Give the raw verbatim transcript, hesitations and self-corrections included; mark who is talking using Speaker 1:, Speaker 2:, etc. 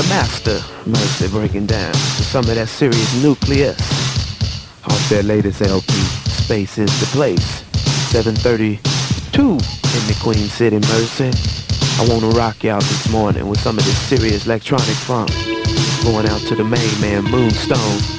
Speaker 1: Master Mercy breaking down to some of that serious nucleus off their latest L P, Space is the Place. seven thirty-two in the Queen City, Mercy. I wanna rock you out this morning with some of this serious electronic funk. Going out to the main man, Moonstone.